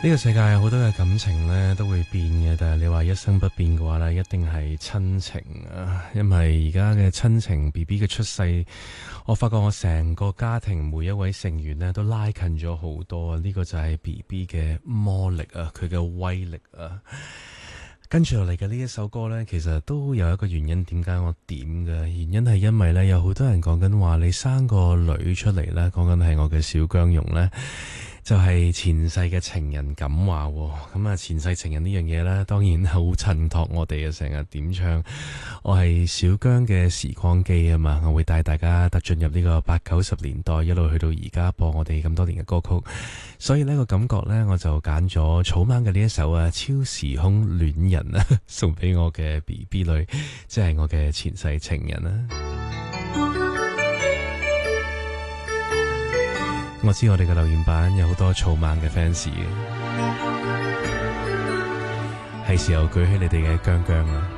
呢個世界好多嘅感情呢都會變嘅，但係你話一生不變嘅話呢，一定係親情啊！因為而家嘅親情 BB 嘅出世，我發覺我成個家庭每一位成員呢都拉近咗好多啊！呢個就係 BB 嘅魔力啊，佢嘅威力啊！跟住落嚟嘅呢一首歌呢，其實都有一個原因，點解我點嘅原因係因為呢，有好多人講緊話你生個女出嚟呢，講緊係我嘅小姜蓉呢，就係前世嘅情人咁話。咁啊，前世情人呢樣嘢呢，當然好襯托我哋嘅成日點唱，我係小姜嘅時光機啊嘛，我會帶大家進入呢個80、90年代，一路去到而家播我哋咁多年嘅歌曲。所以呢個感覺呢，我就揀咗草蜢嘅呢一首啊，超時空戀人啊，送俾我嘅 BB 女，即係我嘅前世情人啊。我知我哋嘅留言板有好多草蜢嘅 fans 嘅，係時候舉起你哋嘅姜姜啦。